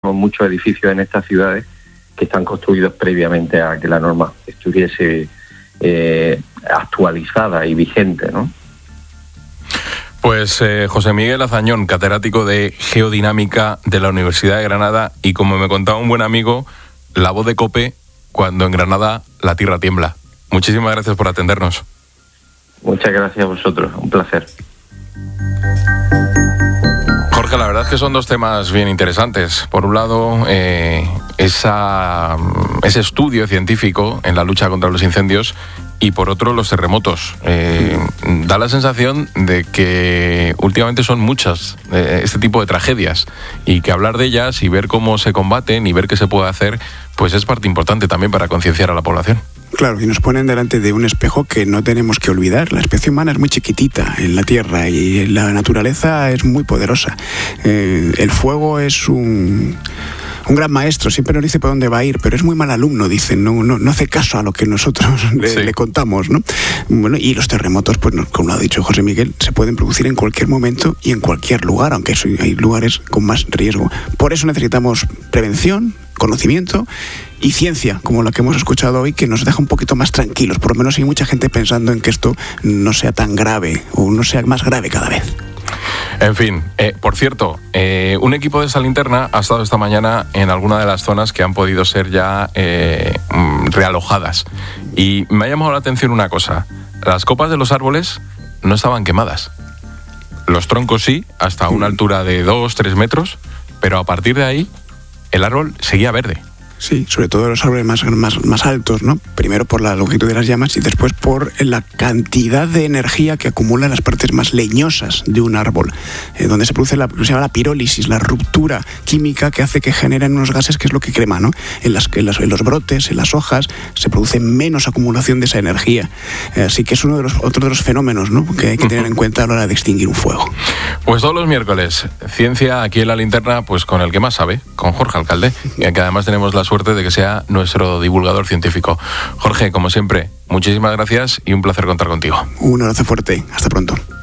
vemos muchos edificios en estas ciudades que están construidos previamente a que la norma estuviese actualizada y vigente, ¿no? Pues José Miguel Azañón, catedrático de Geodinámica de la Universidad de Granada, y como me contaba un buen amigo, la voz de COPE cuando en Granada la tierra tiembla. Muchísimas gracias por atendernos. Muchas gracias a vosotros, un placer. Jorge, la verdad es que son dos temas bien interesantes. Por un lado, ese estudio científico en la lucha contra los incendios, y por otro, los terremotos. Da la sensación de que últimamente son muchas este tipo de tragedias, y que hablar de ellas y ver cómo se combaten y ver qué se puede hacer, pues es parte importante también para concienciar a la población. Claro, y nos ponen delante de un espejo que no tenemos que olvidar. La especie humana es muy chiquitita en la Tierra y la naturaleza es muy poderosa. El fuego es un gran maestro, siempre nos dice por dónde va a ir, pero es muy mal alumno, dicen, no hace caso a lo que nosotros le contamos, ¿no? Bueno, y los terremotos, pues como lo ha dicho José Miguel, se pueden producir en cualquier momento y en cualquier lugar, aunque hay lugares con más riesgo. Por eso necesitamos prevención, conocimiento y ciencia, como la que hemos escuchado hoy, que nos deja un poquito más tranquilos. Por lo menos hay mucha gente pensando en que esto no sea tan grave o no sea más grave cada vez. En fin, por cierto, un equipo de esa linterna ha estado esta mañana en alguna de las zonas que han podido ser ya realojadas. Y me ha llamado la atención una cosa. Las copas de los árboles no estaban quemadas. Los troncos sí, hasta una altura de 2-3 metros, pero a partir de ahí el árbol seguía verde. Sí, sobre todo los árboles más altos, ¿no? Primero por la longitud de las llamas y después por la cantidad de energía que acumulan las partes más leñosas de un árbol, donde se produce lo que se llama la pirólisis, la ruptura química que hace que generen unos gases que es lo que crema, ¿no? En los brotes, en las hojas, se produce menos acumulación de esa energía. Así que es otro de los fenómenos, ¿no?, que hay que tener en cuenta a la hora de extinguir un fuego. Pues todos los miércoles, ciencia aquí en la linterna, pues con el que más sabe, con Jorge Alcalde, que además tenemos la suerte de que sea nuestro divulgador científico. Jorge, como siempre, muchísimas gracias y un placer contar contigo. Un abrazo fuerte. Hasta pronto.